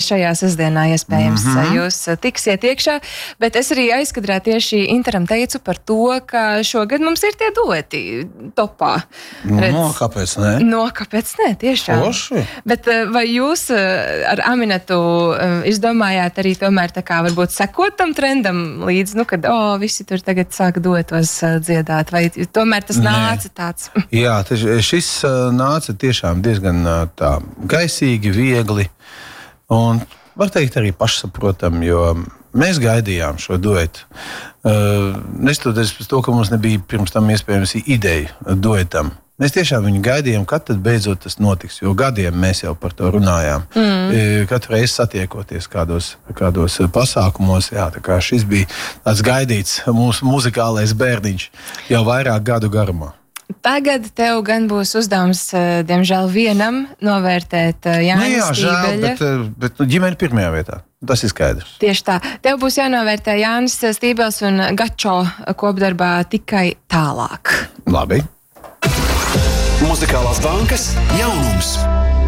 šajā sestdienā iespējams jūs tiksiet iekšā, bet es arī aizkadrā tieši Interam teicu par to, ka šogad mums ir tie dueti topā. Kāpēc ne? Kāpēc ne, tiešām. Poši. Bet vai jūs ar Aminatu izdomājāt arī tomēr tā kā varbūt sekot tam trendam līdz, kad visi tur tagad sāk duetos dziedāt, vai tomēr tas nāca tāds? Jā, šis nāca tiešām diezgan tā gaisīgi, viegli un, var teikt, arī pašsaprotam, jo mēs gaidījām šo duetu. Nestoties pēc to, ka mums nebija pirms tam iespējams ideja duetam. Mēs tiešām viņu gaidījām, kad tad beidzot tas notiks, jo gadiem mēs jau par to runājām. Katru reizi satiekoties kādos pasākumos, jā, tā kā šis bija tāds gaidīts mūsu muzikālais bērniņš jau vairāk gadu garumā. Tagad tev gan būs uzdevums, diemžēl, vienam novērtēt Jānis Stībeļa. Bet ģimene pirmajā vietā. Tas ir skaidrs. Tieši tā. Tev būs jānovērtē Jānis Stībeļs un Gačo kopdarbā Tikai tālāk. Labi. Muzikālās bankas jaunums.